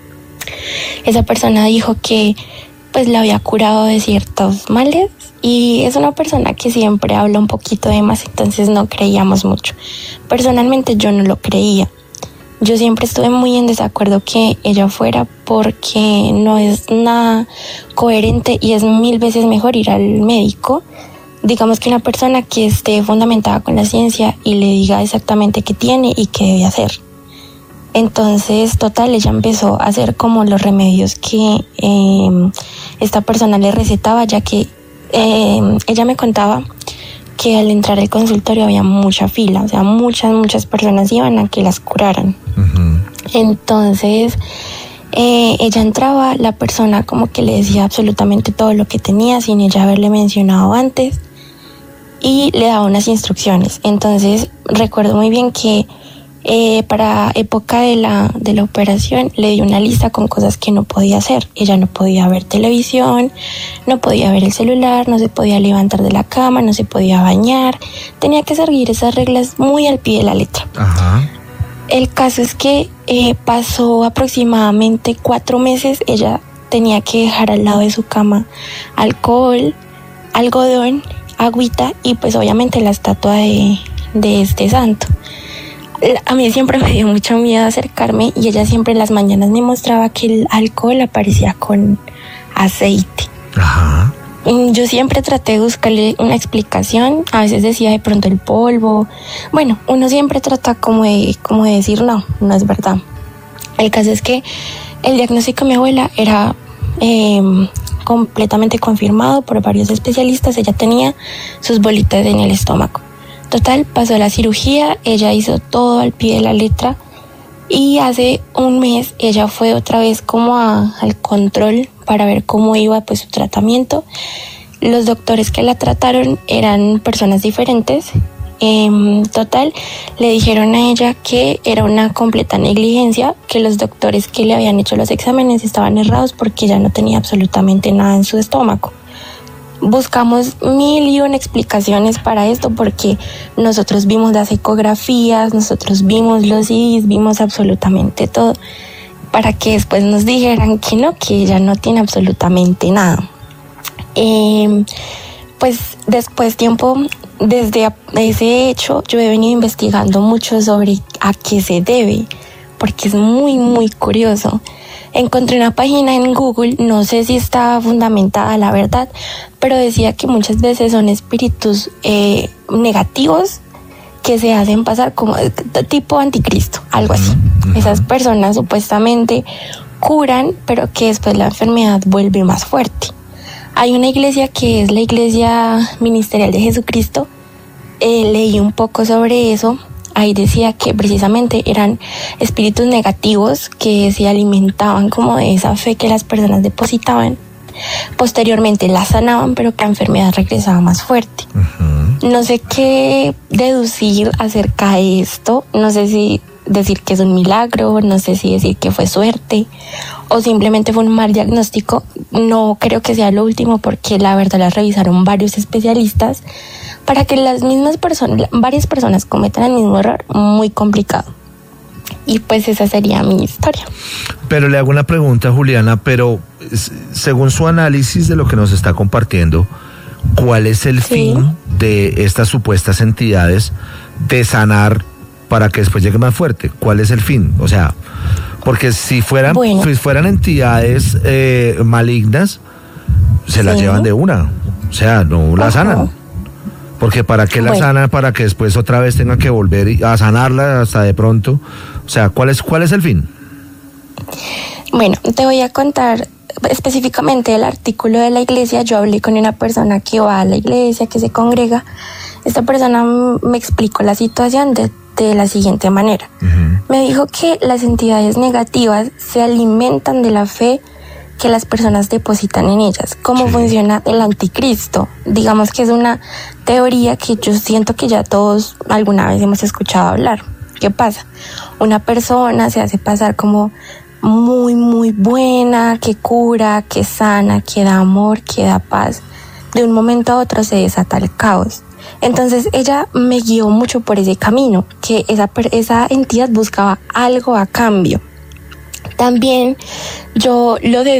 Esa persona dijo que pues la había curado de ciertos males y es una persona que siempre habla un poquito de más, entonces no creíamos mucho. Personalmente yo no lo creía. Yo siempre estuve muy en desacuerdo que ella fuera porque no es nada coherente y es 1000 veces mejor ir al médico. Digamos que una persona que esté fundamentada con la ciencia y le diga exactamente qué tiene y qué debe hacer. Entonces, total, ella empezó a hacer como los remedios que esta persona le recetaba, ya que ella me contaba que al entrar al consultorio había mucha fila, o sea, muchas personas iban a que las curaran. Uh-huh. Entonces, ella entraba, la persona como que le decía absolutamente todo lo que tenía sin ella haberle mencionado antes y le daba unas instrucciones. Entonces, recuerdo muy bien que para época de la operación le dio una lista con cosas que no podía hacer. Ella no podía ver televisión, no podía ver el celular, no se podía levantar de la cama, no se podía bañar. Tenía que seguir esas reglas muy al pie de la letra. Ajá. El caso es que pasó aproximadamente 4 meses. Ella tenía que dejar al lado de su cama alcohol, algodón, agüita y pues obviamente la estatua de este santo. A mí siempre me dio mucho miedo acercarme y ella siempre en las mañanas me mostraba que el alcohol aparecía con aceite. Ajá. Yo siempre traté de buscarle una explicación, a veces decía de pronto el polvo. Bueno, uno siempre trata como de decir no es verdad. El caso es que el diagnóstico de mi abuela era completamente confirmado por varios especialistas. Ella tenía sus bolitas en el estómago. Total, pasó la cirugía, ella hizo todo al pie de la letra y hace un mes ella fue otra vez como al control para ver cómo iba pues su tratamiento. Los doctores que la trataron eran personas diferentes. Total, le dijeron a ella que era una completa negligencia, que los doctores que le habían hecho los exámenes estaban errados porque ella no tenía absolutamente nada en su estómago. Buscamos 1001 explicaciones para esto porque nosotros vimos las ecografías, nosotros vimos los CDs, vimos absolutamente todo para que después nos dijeran que no, que ella no tiene absolutamente nada. Pues después tiempo, desde ese hecho, yo he venido investigando mucho sobre a qué se debe, porque es muy, muy curioso. Encontré una página en Google, no sé si está fundamentada la verdad, pero decía que muchas veces son espíritus negativos que se hacen pasar como tipo anticristo, algo así. Uh-huh. Esas personas supuestamente curan, pero que después la enfermedad vuelve más fuerte. Hay una iglesia que es la Iglesia Ministerial de Jesucristo. Leí un poco sobre eso. Ahí decía que precisamente eran espíritus negativos que se alimentaban como de esa fe que las personas depositaban. Posteriormente la sanaban, pero que la enfermedad regresaba más fuerte. Uh-huh. No sé qué deducir acerca de esto. No sé si decir que es un milagro, no sé si decir que fue suerte o simplemente fue un mal diagnóstico. No creo que sea lo último porque la verdad la revisaron varios especialistas para que las mismas personas, varias personas cometan el mismo error, muy complicado. Y pues esa sería mi historia. Pero le hago una pregunta, Juliana, pero según su análisis de lo que nos está compartiendo, ¿cuál es el fin de estas supuestas entidades de sanar para que después llegue más fuerte? ¿Cuál es el fin? O sea, porque si fueran entidades malignas, se las llevan de una. O sea, no la sanan. Porque ¿para qué la sanan? Para que después otra vez tengan que volver a sanarla hasta de pronto. O sea, ¿cuál es el fin? Bueno, te voy a contar específicamente el artículo de la iglesia. Yo hablé con una persona que va a la iglesia, que se congrega. Esta persona me explicó la situación de la siguiente manera. Me dijo que las entidades negativas se alimentan de la fe que las personas depositan en ellas. ¿Cómo funciona el anticristo? Digamos que es una teoría que yo siento que ya todos alguna vez hemos escuchado hablar. ¿Qué pasa? Una persona se hace pasar como muy, muy buena, que cura, que sana, que da amor, que da paz. De un momento a otro se desata el caos. Entonces ella me guió mucho por ese camino, que esa entidad buscaba algo a cambio. También yo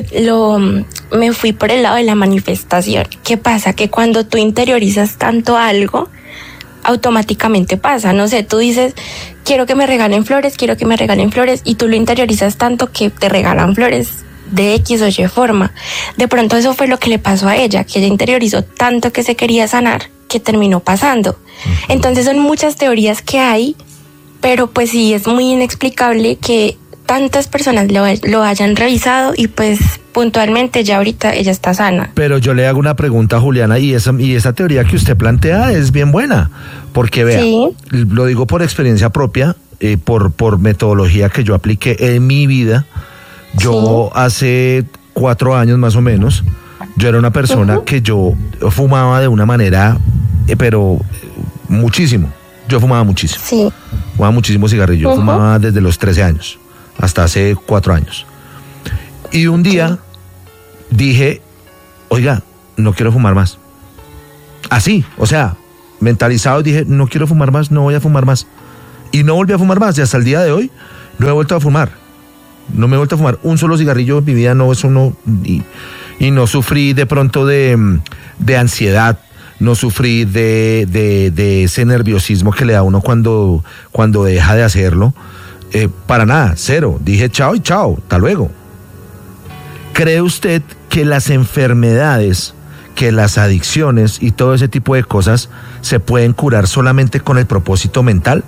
me fui por el lado de la manifestación. ¿Qué pasa? Que cuando tú interiorizas tanto algo, automáticamente pasa. No sé, tú dices, quiero que me regalen flores, y tú lo interiorizas tanto que te regalan flores de X o Y forma. De pronto eso fue lo que le pasó a ella, que ella interiorizó tanto que se quería sanar, que terminó pasando. Entonces son muchas teorías que hay, pero pues sí es muy inexplicable que tantas personas lo hayan revisado y pues puntualmente ya ahorita ella está sana. Pero yo le hago una pregunta a Juliana, y esa teoría que usted plantea es bien buena, porque vea, lo digo por experiencia propia, por metodología que yo apliqué en mi vida. Yo hace 4 años más o menos, yo era una persona que yo fumaba de una manera, pero muchísimo. Yo fumaba muchísimo. Fumaba muchísimo cigarrillo. Fumaba desde los 13 años hasta hace 4 años. Y un día dije, oiga, no quiero fumar más. Así, o sea, mentalizado, dije, no quiero fumar más, no voy a fumar más. Y no volví a fumar más, y hasta el día de hoy no he vuelto a fumar. No me he vuelto a fumar un solo cigarrillo en mi vida, no, eso no. Y no sufrí de pronto de ansiedad, no sufrí de ese nerviosismo que le da a uno cuando deja de hacerlo. Para nada, cero. Dije chao y chao, hasta luego. ¿Cree usted que las enfermedades, que las adicciones y todo ese tipo de cosas se pueden curar solamente con el propósito mental?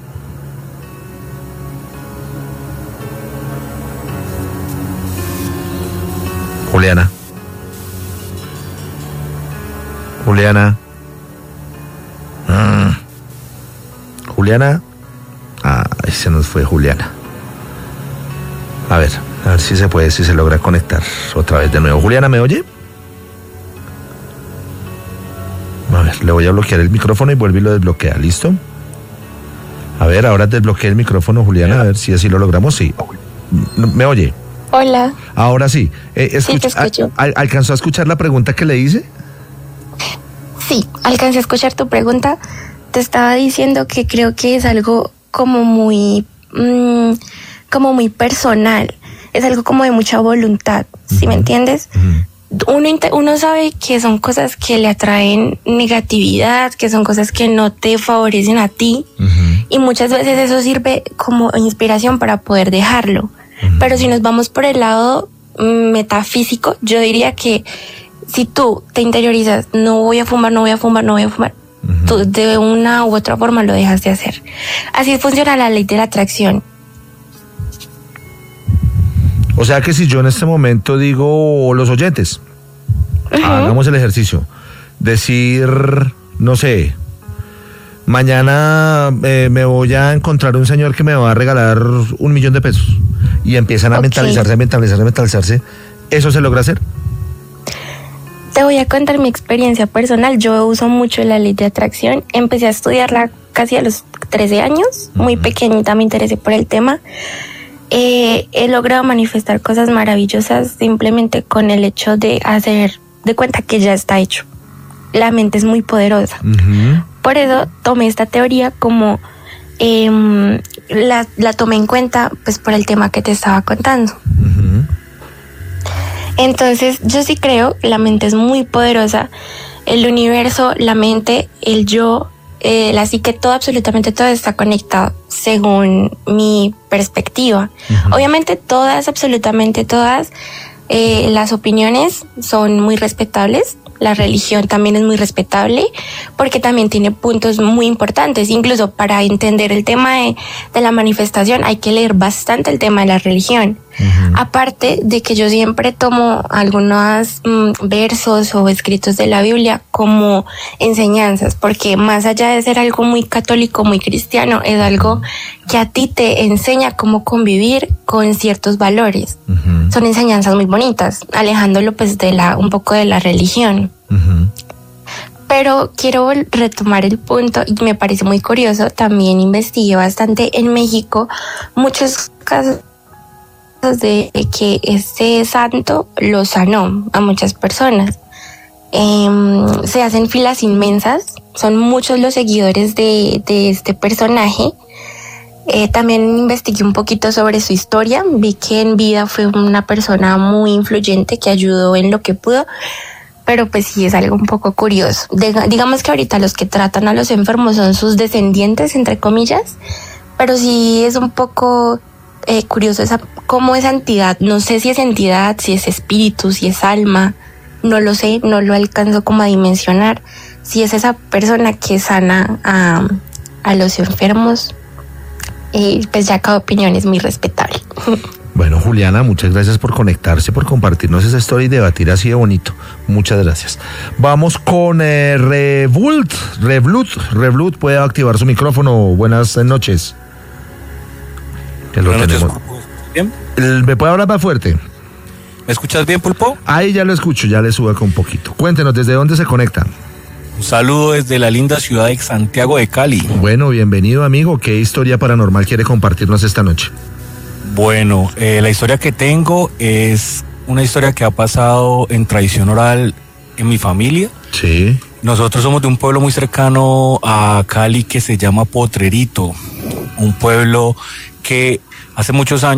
Juliana. Juliana. Ahí se nos fue Juliana. A ver si se puede, si se logra conectar otra vez de nuevo. Juliana, ¿me oye? A ver, le voy a bloquear el micrófono y vuelve y lo desbloquea, ¿listo? A ver, ahora desbloquea el micrófono, Juliana, a ver si así lo logramos. Sí. ¿Me oye? Hola. Ahora sí. Sí, te escucho. ¿Alcanzó a escuchar la pregunta que le hice? Sí, alcancé a escuchar tu pregunta. Te estaba diciendo que creo que es algo como muy personal. Es algo como de mucha voluntad, ¿sí me entiendes? Uno sabe que son cosas que le atraen negatividad, que son cosas que no te favorecen a ti, y muchas veces eso sirve como inspiración para poder dejarlo. Pero si nos vamos por el lado metafísico, yo diría que si tú te interiorizas, no voy a fumar, tú de una u otra forma lo dejas de hacer. Así funciona la ley de la atracción. O sea que si yo en este momento digo, los oyentes, hagamos el ejercicio, decir, no sé, mañana me voy a encontrar un señor que me va a regalar 1 millón de pesos, y empiezan a mentalizarse, ¿eso se logra hacer? Te voy a contar mi experiencia personal. Yo uso mucho la ley de atracción. Empecé a estudiarla casi a los 13 años, muy pequeñita me interesé por el tema. He logrado manifestar cosas maravillosas simplemente con el hecho de hacer de cuenta que ya está hecho. La mente es muy poderosa. Por eso tomé esta teoría como la tomé en cuenta pues por el tema que te estaba contando. Entonces yo sí creo que la mente es muy poderosa, el universo, la mente, el yo, la psique, todo, absolutamente todo está conectado según mi perspectiva. Obviamente todas, absolutamente todas, las opiniones son muy respetables. La religión también es muy respetable porque también tiene puntos muy importantes. Incluso para entender el tema de la manifestación hay que leer bastante el tema de la religión. Aparte de que yo siempre tomo algunos versos o escritos de la Biblia como enseñanzas, porque más allá de ser algo muy católico, muy cristiano, es algo que a ti te enseña cómo convivir con ciertos valores. Son enseñanzas muy bonitas, alejándolo pues de un poco de la religión. Pero quiero retomar el punto y me parece muy curioso. También investigué bastante en México muchos casos de que este santo lo sanó a muchas personas. Se hacen filas inmensas, son muchos los seguidores de este personaje. También investigué un poquito sobre su historia, vi que en vida fue una persona muy influyente que ayudó en lo que pudo, pero pues sí es algo un poco curioso. Digamos que ahorita los que tratan a los enfermos son sus descendientes, entre comillas, pero sí es un poco curioso cómo esa entidad, no sé si es entidad, si es espíritu, si es alma, no lo sé, no lo alcanzo como a dimensionar, si es esa persona que sana a los enfermos. Pues ya cada opinión es muy respetable. Bueno, Juliana, muchas gracias por conectarse, por compartirnos esa historia y debatir así de bonito. Muchas gracias. Vamos con Revlut. Puede activar su micrófono. Buenas noches. Que lo Buenas tenemos. noches. ¿Bien? ¿Me puede hablar más fuerte? ¿Me escuchas bien, Pulpo? Ahí ya lo escucho, ya le subo acá un poquito. Cuéntenos, ¿desde dónde se conecta? Un saludo desde la linda ciudad de Santiago de Cali. Bueno, bienvenido, amigo. ¿Qué historia paranormal quiere compartirnos esta noche? Bueno, la historia que tengo es una historia que ha pasado en tradición oral en mi familia. Sí. Nosotros somos de un pueblo muy cercano a Cali que se llama Potrerito, un pueblo que hace muchos años